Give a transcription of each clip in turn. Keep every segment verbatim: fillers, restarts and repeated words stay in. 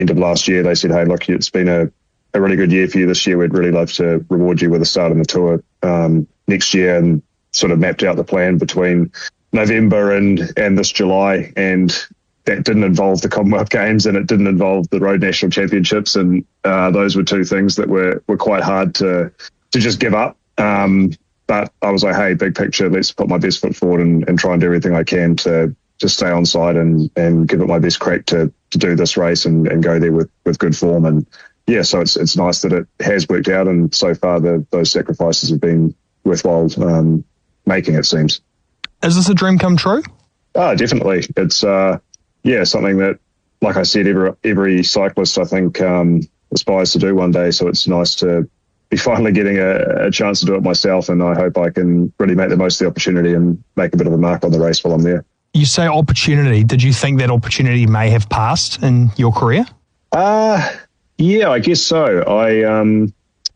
end of last year, they said, hey, look, it's been a, a really good year for you this year. We'd really love to reward you with a start on the tour um, next year, and sort of mapped out the plan between November and, and this July. And that didn't involve the Commonwealth Games, and it didn't involve the Road National Championships. And uh, those were two things that were, were quite hard to, to just give up. Um, but I was like, hey, big picture, let's put my best foot forward and, and try and do everything I can to just stay on side and, and give it my best crack to, to do this race and, and go there with, with good form. And yeah, so it's it's nice that it has worked out, and so far the, those sacrifices have been worthwhile um, making, it seems. Is this a dream come true? Ah, definitely. It's uh, yeah, something that, like I said, every every cyclist I think um, aspires to do one day. So it's nice to be finally getting a, a chance to do it myself, and I hope I can really make the most of the opportunity and make a bit of a mark on the race while I'm there. You say opportunity. Did you think that opportunity may have passed in your career? Uh, yeah, I guess so. I um,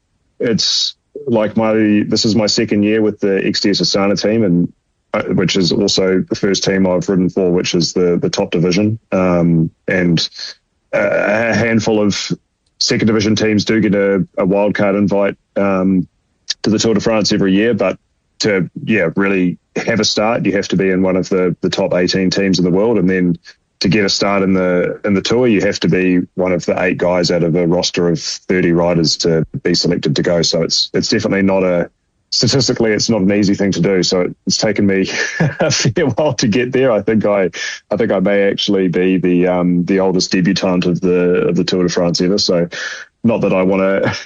it's like my this is my second year with the X D S Astana team, and uh, which is also the first team I've ridden for, which is the the top division. Um, and a handful of second division teams do get a, a wildcard invite um, to the Tour de France every year, but to yeah really have a start, you have to be in one of the, the top eighteen teams in the world, and then to get a start in the in the tour, you have to be one of the eight guys out of a roster of thirty riders to be selected to go. So it's it's definitely not a statistically it's not an easy thing to do. So it's taken me a fair while to get there. I think I I think I may actually be the um the oldest debutant of the of the Tour de France ever. So not that I want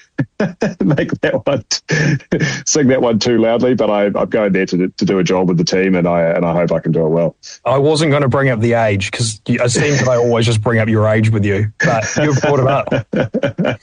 to make that one, sing that one too loudly, but I, I'm going there to to do a job with the team, and I and I hope I can do it well. I wasn't going to bring up the age, because it seems that I always just bring up your age with you, but you've brought it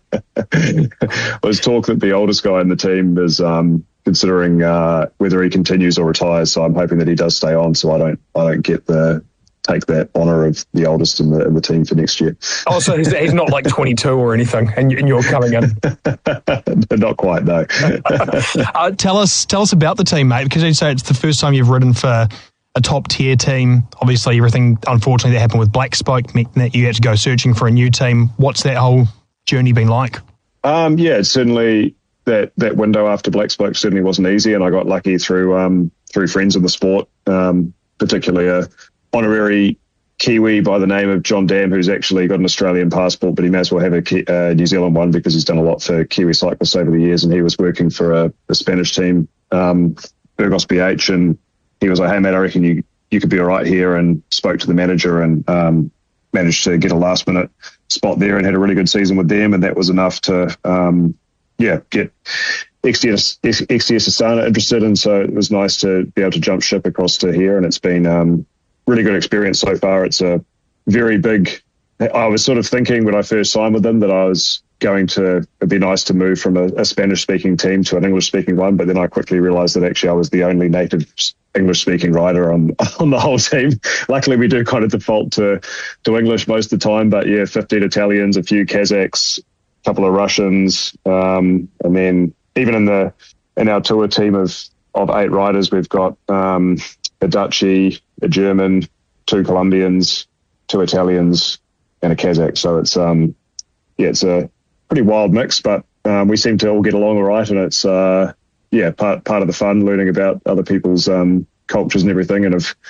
up. There's talk that the oldest guy in the team is um, considering uh, whether he continues or retires, so I'm hoping that he does stay on, so I don't I don't get the. take that honour of the oldest in the in the team for next year. Oh, so he's, he's not like twenty-two or anything, and, and you're coming in. Not quite, no. uh, tell us, tell us about the team, mate. Because you say it's the first time you've ridden for a top tier team. Obviously, everything unfortunately that happened with Black Spoke meant that you had to go searching for a new team. What's that whole journey been like? Um, yeah, it's certainly that that window after Black Spoke certainly wasn't easy, and I got lucky through um through friends in the sport, um, particularly a honorary Kiwi by the name of John Dam, who's actually got an Australian passport, but he may as well have a uh, New Zealand one because he's done a lot for Kiwi cyclists over the years, and he was working for a, a Spanish team, um, Burgos B H, and he was like, hey, mate, I reckon you, you could be all right here, and spoke to the manager and um, managed to get a last-minute spot there and had a really good season with them, and that was enough to, um, yeah, get X D S, X D S Astana interested, and so it was nice to be able to jump ship across to here, and it's been um, really good experience so far. It's a very big, I was sort of thinking when I first signed with them that I was going to, it'd be nice to move from a, a Spanish speaking team to an English speaking one, but then I quickly realized that actually I was the only native English speaking rider on, on the whole team. Luckily we do kind of default to, to English most of the time, but yeah, fifteen Italians, a few Kazakhs, a couple of Russians, um, and then even in the, in our tour team of, of eight riders, we've got, um, a Dutchie, a German, two Colombians, two Italians, and a Kazakh. So it's um, yeah, it's a pretty wild mix, but um, we seem to all get along all right, and it's uh, yeah, part part of the fun learning about other people's um, cultures and everything, and have